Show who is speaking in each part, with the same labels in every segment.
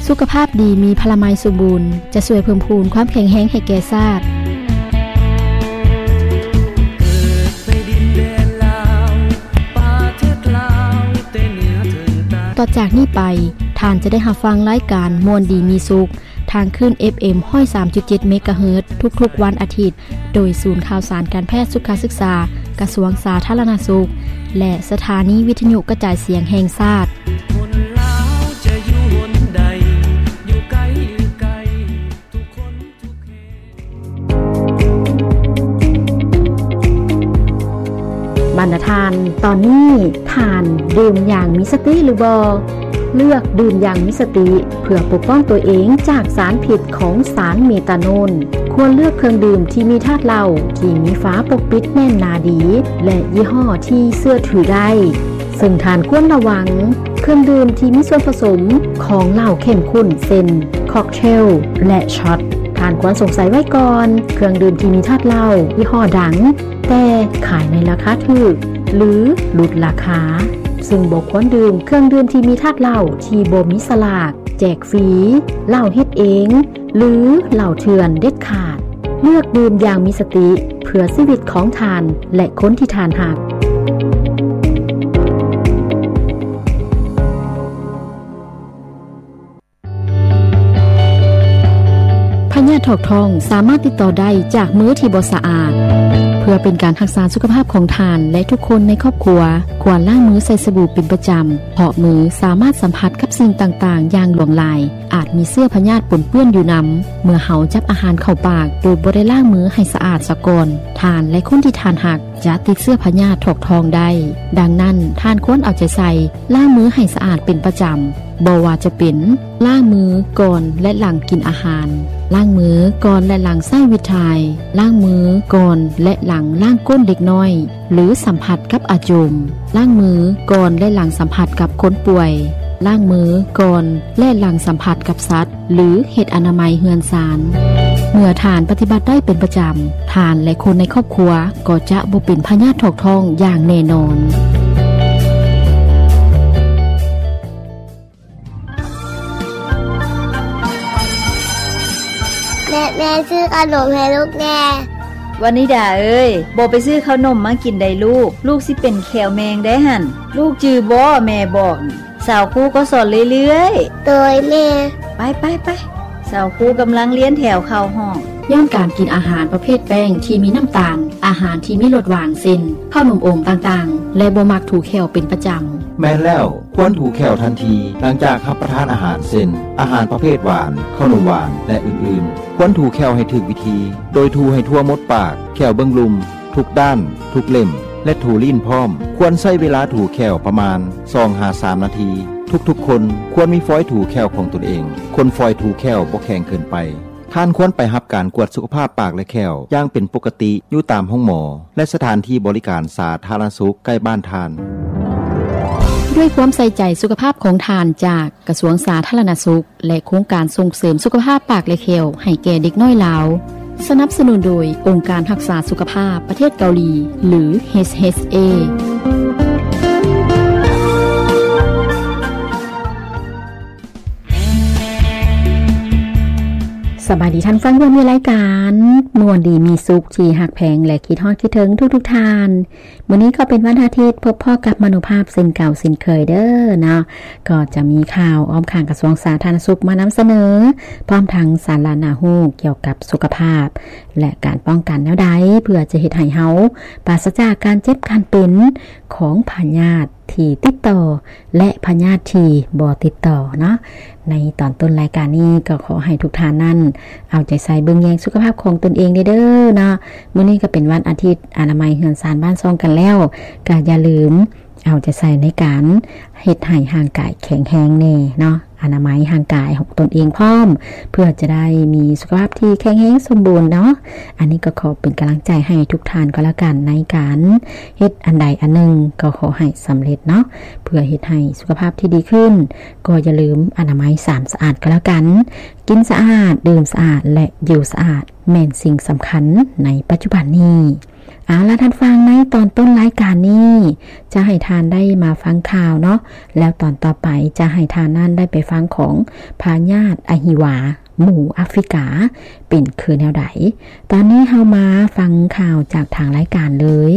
Speaker 1: สุขภาพดีมีพลามัยสมบูรณ์จะช่วยเพิ่มพูนความแข็งแรงให้แก่ชาติต่อจากนี้ไปท่านจะได้รับฟังรายการมวลดีมีสุขทางคลื่น FM 103.7 เมกะเฮิรตซ์ทุกๆวันอาทิตย์โดยศูนย์ข่าวสารการแพทย์สุขศึกษากระทรวงสาธารณสุขและสถานีวิทยุกระจายเสียงแห่งชาติบรรณาทานตอนนี้ทานดื่มอย่างมีสติหรือบ่เลือกดื่มอย่างมีสติเพื่อปกป้องตัวเองจากสารพิษของสารเมตาโนลควรเลือกเครื่องดื่มที่มีธาตุเหล้าที่มีฝาปกปิดแน่นหนาดีและยี่ห้อที่เชื่อถือได้ซึ่งทานควรระวังเครื่องดื่มที่มีส่วนผสมของเหล้าเข้มข้นเช่นค็อกเทลและช็อตทานควรสงสัยไว้ก่อนเครื่องดื่มที่มีธาตุเหล้ายี่ห้อดังแต่ขายในราคาถูกหรือลดราคาซึ่งบ่ควรดื่มเครื่องดื่มที่มีธาตุเหล้าที่บ่มีฉลากแจกฟรีเหล้าเฮ็ดเองหรือเหล้าเถื่อนเด็ดขาดเลือกดื่มอย่างมีสติเพื่อชีวิตของทานและคนที่ทานหักพยาธิถอกทองสามารถติดต่อได้จากมือที่บ่สะอาดเพื่อเป็นการรักษาสุขภาพของทานและทุกคนในครอบครัวควรล้างมือใส่สบู่เป็นประจำเพราะมือสามารถสัมผัสกับสิ่งต่างๆอย่างหลวงหลายอาจมีเชื้อพยาธิปนเปื้อนอยู่นำเมื่อเฮาจับอาหารเข้าปากโดยบ่ได้ล้างมือให้สะอาดซะก่อนทานและคนที่ทานหักจะติดเชื้อพยาธิถอกทองได้ดังนั้นทานควรเอาใจใส่ล้างมือให้สะอาดเป็นประจำบ่ว่าจะเป็นล้างมือก่อนและหลังกินอาหารล้างมือก่อนและหลังใช้วิธีล้างมือก่อนและหลังล้างก้นเด็กน้อยหรือสัมผัสกับอาจมล้างมือก่อนและหลังสัมผัสกับคนป่วยล้างมือก่อนและหลังสัมผัสกับสัตว์หรือเฮ็ดอนามัยเฮือนซานเมื่อทานปฏิบัติได้เป็นประจำทานและคนในครอบครัวก็จะบ่เป็นพยาธิถอกทองอย่างแน่นอน
Speaker 2: แม่ซื้อขนมให้ลูกแน่
Speaker 3: วันนี้ด่าเอ้ยบ่ไปซื้อขนมมากินได้ลูกสิเป็นแขวแมงได้หั่นลูกจือบ่แม่บอกสาวครูก็สอนเรื่อย
Speaker 2: ๆโดยแม่
Speaker 3: ไปสาวครูกำลังเรียนแถวเข้าห้อง
Speaker 1: ย่างการกินอาหารประเภทแป้งที่มีน้ำตาลอาหารที่มีรสหวานเส้นข้าวนมโอมต่างๆและบ่มักถูแขวเป็นประจำ
Speaker 4: แม่นแล้วควรถูแขวทันทีหลังจากรับประทานอาหารเส้นอาหารประเภทหวานข้าวนมหวานและอื่นๆควรถูแขวให้ถูกวิธีโดยถูให้ทั่วหมดปากแขวเบิ่งลุมทุกด้านทุกเล่มและถูลิ้นพร้อมควรใช้เวลาถูแขวประมาณ 2-3 นาทีทุกๆคนควรมีฟอยถูแขวของตนเองคนฟอยถูแขวบ่แข็งเกินไปท่านควรไปรับการกวดสุขภาพปากและแขวอย่างเป็นปกติอยู่ตามห้องหมอและสถานที่บริการสาธารณสุขใกล้บ้านท่าน
Speaker 1: ด้วยความใส่ใจสุขภาพของทานจากกระทรวงสาธารณสุขและโครงการส่งเสริมสุขภาพปากและแขวให้แก่เด็กน้อยลาวสนับสนุนโดยองค์การรักษาสุขภาพประเทศเกาหลีหรือ HSAสบายดีท่านฟังว่ามีรายการมวลดีมีสุขที่หักแพงและคิดฮอดคิดถึงทุกๆทานมื้อนี้ก็เป็นวันอาทิตย์พบพ่อกับมนุภาพเส้นเก่าเส้นเคยเด้อเนาะก็จะมีข่าวอ้อมข้างกระทรวงสาธารณสุขมานำเสนอพร้อมทั้งสาระน่ารู้เกี่ยวกับสุขภาพและการป้องกันแนวใดเพื่อจะเฮ็ดให้เฮาปราศจากการเจ็บการเป็นของพยาธิที่ติดต่อและพยาธิที่บ่ติดต่อเนาะในตอนต้นรายการนี้ก็ขอให้ทุกท่านนั้นเอาใจใส่เบิ่งแยงสุขภาพของตนเองเด้อเนาะมื้อนี้ก็เป็นวันอาทิตย์อนามัยเฮือนซานบ้านซ่องกันแล้วก็อย่าลืมเอาใจใส่ในการเฮ็ดให้ร่างกายแข็งแรงแน่เนาะอนามัยร่างกายของตนเองพร้อมเพื่อจะได้มีสุขภาพที่แข็งแรงสมบูรณ์เนาะอันนี้ก็ขอเป็นกำลังใจให้ทุกท่านก็แล้วกันในการเฮ็ดอันใดอันหนึ่งก็ขอให้สำเร็จเนาะเพื่อเฮ็ดให้สุขภาพที่ดีขึ้นก็อย่าลืมอนามัย3สะอาดก็แล้วกันกินสะอาดดื่มสะอาดและอยู่สะอาดแม่นสิ่งสำคัญในปัจจุบันนี้แล้วท่านฟังในตอนต้นรายการนี้จะให้ทานได้มาฟังข่าวเนาะแล้วตอนต่อไปจะให้ทานนั่นได้ไปฟังของพญาติอหิวาหมู่แอฟริกาเป็นคือแนวใดตอนนี้เฮามาฟังข่าวจากทางรายการเลย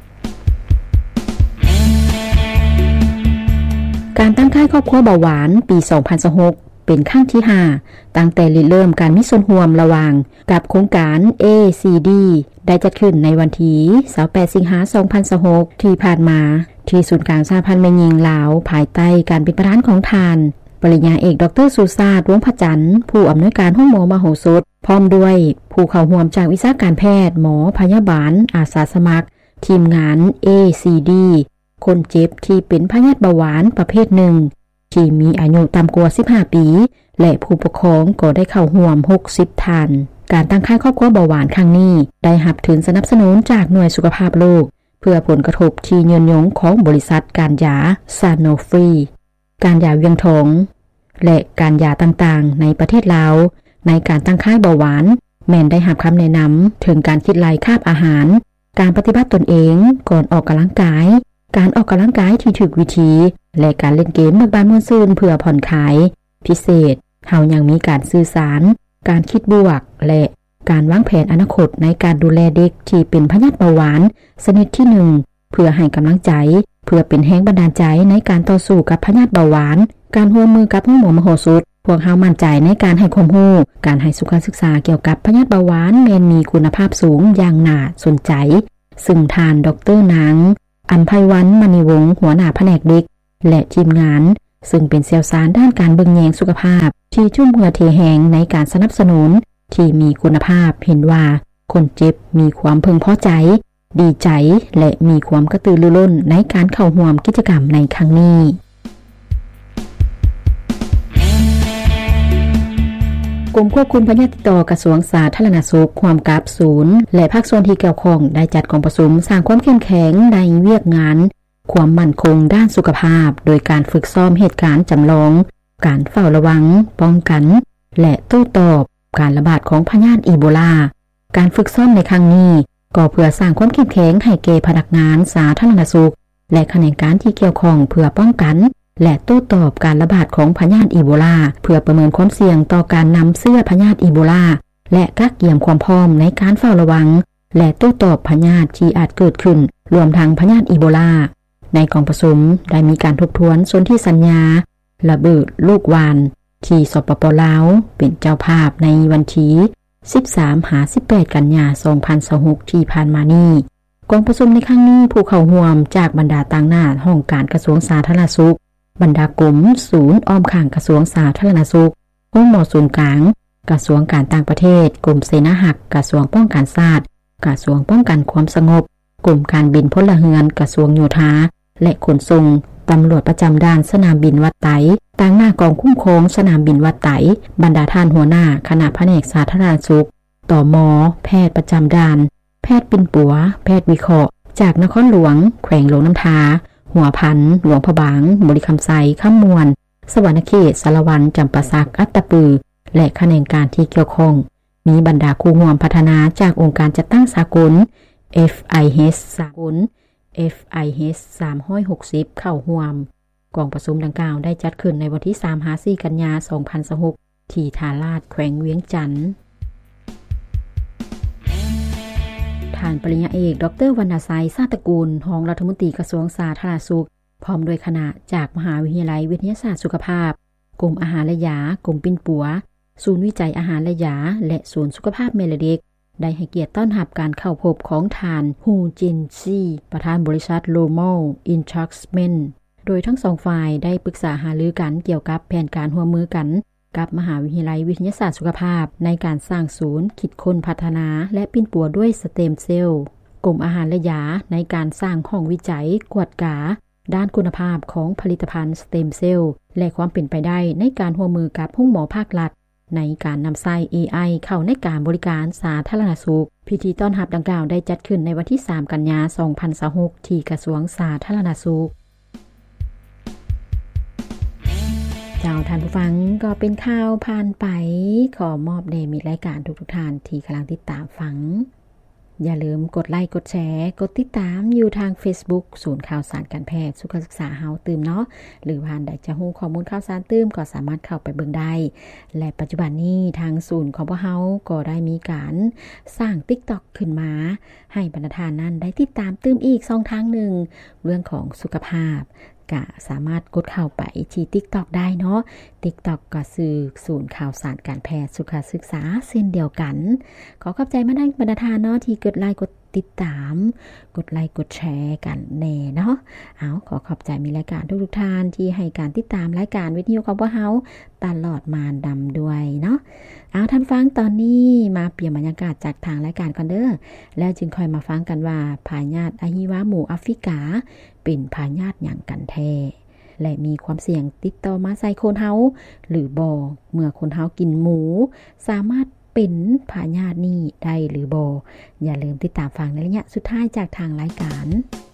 Speaker 1: การตั้งค่ายครอบครัวเบาหวานปี 2026 เป็นครั้งที่ 5 ตั้งแต่เริ่มการมีส่วนร่วมระหว่างกับโครงการ ACD ได้จัดขึ้นในวันที่28สิงหาคม 2026 ที่ผ่านมาที่ศูนย์กลางสหพันธ์แม่หญิงลาวภายใต้การเป็นประธานของทานปริญญาเอกดร.สุชาติวงศ์พระจันทร์ผู้อำนวยการห้องหมอมโหสถพร้อมด้วยผู้เข้าร่วมจากวิชาการแพทย์หมอพยาบาลอาสาสมัครทีมงาน ACD คนเจ็บที่เป็นพยาธิเบาหวานประเภทหนึ่งที่มีอายุต่ำกว่า15 ปีและผู้ปกครองก็ได้เข้าร่วม60ท่านการตั้งค่ายครอบครัวเบาหวานครั้งนี้ได้รับทุนสนับสนุนจากหน่วยสุขภาพโลกเพื่อผลกระทบที่ยืนยงของบริษัทการยาซานโนฟรีการยาเวียงทองและการยาต่างๆในประเทศลาวในการตั้งค่ายเบาหวานแม่นได้รับคำแนะนำถึงการคิดไล่คาบอาหารการปฏิบัติตนเองก่อนออกกำลังกายการออกกำลังกายที่ถูกวิธีและการเล่นเกมเบิกบานม่วนซื่นเพื่อผ่อนคลายพิเศษเฮายังมีการสื่อสารการคิดบวกและการวางแผนอนาคตในการดูแลเด็กที่เป็นพยาธิเบาหวานชนิดที่1เพื่อให้กำลังใจเพื่อเป็นแรงบันดาลใจในการต่อสู้กับพยาธิเบาหวานการร่วมมือกับห้องหมอมโหสถพวกเฮามั่นใจในการให้ความรู้การให้สุขศึกษาเกี่ยวกับพยาธิเบาหวานแม้นมีคุณภาพสูงอย่างน่าสนใจซึ่งทานดร.นางอัมไพวันมณีวงศ์หัวหน้าแผนกเด็กและทีมงานซึ่งเป็นเชี่ยวชาญด้านการเบิ่งแยงสุขภาพที่ชุ่มหัวเทแหงในการสนับสนุนที่มีคุณภาพเห็นว่าคนเจ็บมีความพึงพอใจดีใจและมีความกระตือรือร้นในการเข้าร่วมกิจกรรมในครั้งนี้กรมควบคุมพยาธิติดต่อกระทรวงสาธารณสุขความกับศูนย์และภาคส่วนที่เกี่ยวข้องได้จัดกองประชุมสร้างความเข้มแข็งในเวียกงานความมั่นคงด้านสุขภาพโดยการฝึกซ้อมเหตุการณ์จำลองการเฝ้าระวังป้องกันและโต้ตอบการระบาดของพยาธิอีโบลาการฝึกซ้อมในครั้งนี้ก็เพื่อสร้างความเข้มแข็งให้แก่พนักงานสาธารณสุขและแขนงการที่เกี่ยวข้องเพื่อป้องกันและโต้ตอบการระบาดของพยาธิอีโบลาเพื่อประเมินความเสี่ยงต่อการนำเชื้อพยาธิอีโบลาและกักเกี่ยมความพร้อมในการเฝ้าระวังและโต้ตอบพยาธิที่อาจเกิดขึ้นรวมทั้งพยาธิอีโบลาในกองประชุมได้มีการทบทวนสนธิสัญญาระเบิดลูกวานที่สปป.ลาวเป็นเจ้าภาพในวันที่13-18 กันยายน 2026 ที่ผ่านมานี้กองประชุมในครั้งนี้ผู้เข้าร่วมจากบรรดาต่างหน้าห้องการกระทรวงสาธารณสุขบรรดากรมศูนย์อ้อมข้างกระทรวงสาธารณสุขห้องหมอศูนย์กลางกระทรวงการต่างประเทศกรมเสนาหักกระทรวงป้องกันชาติกระทรวงป้องกันความสงบกรมการบินพลเรือนกระทรวงโยธาและขนส่งตำรวจประจำด่านสนามบินวัดไตต่างหน้ากองคุ้มครองสนามบินวัดไตบรรดาท่านหัวหน้าคณะแผนกสาธารณสุขต่อมอแพทย์ประจำด่านแพทย์ปิ่นปัวแพทย์วิเคราะห์จากนครหลวงแขวงหลวงน้ำทาหัวพันหลวงพะบางบริคำไซข้ามมวลสวรรณเขตสารวันจำปาสักอัตตปือและแขนงการที่เกี่ยวข้องมีบรรดาครูร่วมพัฒนาจากองค์การจัดตั้งสากล FIH สากล FIH 360 เข้าร่วมกองประชุมดังกล่าวได้จัดขึ้นในวันที่ 3-4 กันยายน 2026 ที่ทาราชแขวงเวียงจันทน์ท่านปริญญาเอกดร.วรรณไสย ชาติตระกูลรองรัฐมนตรีกระทรวงสาธารณสุขพร้อมด้วยคณะจากมหาวิทยาลัยวิทยาศาสตร์สุขภาพกรมอาหารและยากรมปิ่นปัวศูนย์วิจัยอาหารและยาและศูนย์สุขภาพแม่และเด็กได้ให้เกียรติต้อนรับการเข้าพบของท่านฮูจินซีประธานบริษัทโลมอลอินทรัคเมนต์โดยทั้งสองฝ่ายได้ปรึกษาหารือกันเกี่ยวกับแผนการร่วมมือกันกับมหาวิทยาลัยวิทยาศาสตร์สุขภาพในการสร้างศูนย์คิดค้นพัฒนาและปิ้นปัวด้วยสเต็มเซลล์กรมอาหารและยาในการสร้างห้องวิจัยกวดกาด้านคุณภาพของผลิตภัณฑ์สเต็มเซลล์และความเป็นไปได้ในการร่วมมือกับห้องหมอภาครัฐในการนำใช้ AI เข้าในการบริการสาธารณสุขพิธีต้อนรับดังกล่าวได้จัดขึ้นในวันที่ 3 กันยายน 2026 ที่กระทรวงสาธารณสุขเจ้าท่านผู้ฟังก็เป็นข่าวผ่านไปขอมอบเดมิรายการทุกท่านที่กำลังติดตามฟังอย่าลืมกดไลค์กดแชร์กดติดตามอยู่ทาง Facebook ศูนย์ข่าวสารการแพทย์สุขศึกษาเฮาตื่มเนาะหรือผ่านใดจะฮู้ข้อมูลข่าวสารตื่มก็สามารถเข้าไปเบิ่งได้และปัจจุบันนี้ทางศูนย์ของพวกเฮาก็ได้มีการสร้าง TikTok ขึ้นมาให้บรรดาทานนั้นได้ติดตามตื่มอีกช่องทางหนึ่งเรื่องของสุขภาพก็สามารถกดเข้าไปที่ TikTok ได้เนาะ TikTok ก็คือศูนย์ข่าวสารการแพทย์สุขศึกษาเช่นเดียวกันขอขอบใจมาได้บรรดาทานเนาะที่กดไลค์กดติดตามกดไลค์กดแชร์กันแน่เนาะขอขอบใจมีรายการทุกท่านที่ให้การติดตามรายการวิทยุของพวกเฮาตลอดมาดำด้วยเนาะท่านฟังตอนนี้มาเปลี่ยนบรรยากาศจากทางรายการก่อนเด้อแล้วจึงค่อยมาฟังกันว่าพาญาติอหิวาหมู่แอฟริกาเป็นพาญาติหยังกันแท้และมีความเสี่ยงติดต่อมาใส่คนเฮาหรือบ่เมื่อคนเฮากินหมูสามารถเป็นพาญาตินี้ได้หรือบ่อย่าลืมติดตามฟังในระยะสุดท้ายจากทางรายการ